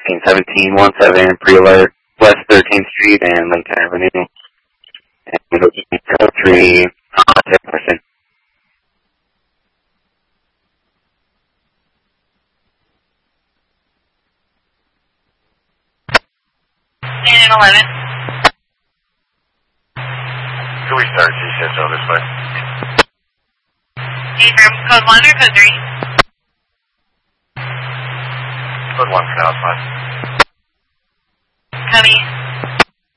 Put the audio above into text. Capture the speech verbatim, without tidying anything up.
Scene seventeen one seven, pre-alert, West thirteenth Street and Lincoln Avenue. And we go to three, contact person. And eleven. Can we start G S O this way? Do you from code one or code three? Code one for now, it's fine.